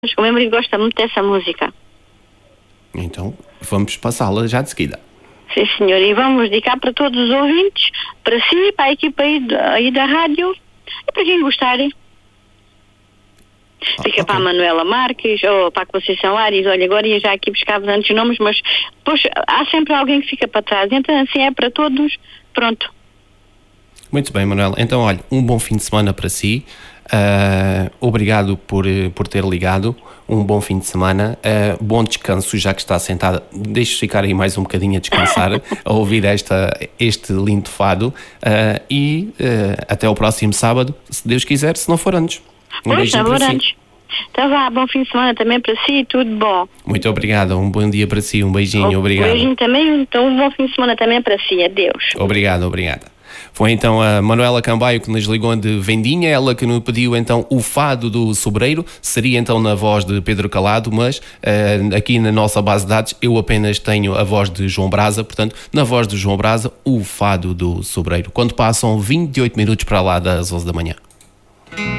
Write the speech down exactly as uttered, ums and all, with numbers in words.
O meu marido gosta muito dessa música. Então, vamos passá-la já de seguida. Sim, senhor. E vamos dedicar para todos os ouvintes, para si, para a equipa aí, aí da rádio e para quem gostar. Fica okay. para a Manuela Marques ou para a Conceição Ares. Olha, agora ia já aqui buscar antes nomes, mas depois há sempre alguém que fica para trás. Então, assim é para todos. Pronto. Muito bem, Manuela. Então, olha, um bom fim de semana para si. Uh, obrigado por, por ter ligado. Um bom fim de semana. Uh, bom descanso, já que está sentada. Deixe ficar aí mais um bocadinho a descansar, a ouvir esta, este lindo fado. Uh, e uh, até o próximo sábado, se Deus quiser, se não for antes. Um beijinho para si. Então vá, bom fim de semana também para si, tudo bom. Muito obrigado, um bom dia para si, um beijinho, um obrigado. Um beijinho também, então um bom fim de semana também para si, adeus. Obrigado, obrigada. Foi então a Manuela Cambaio que nos ligou de Vendinha, ela que nos pediu então o fado do Sobreiro, seria então na voz de Pedro Calado, mas uh, aqui na nossa base de dados eu apenas tenho a voz de João Brasa, portanto na voz de João Brasa o fado do Sobreiro, quando passam vinte e oito minutos para lá das onze da manhã.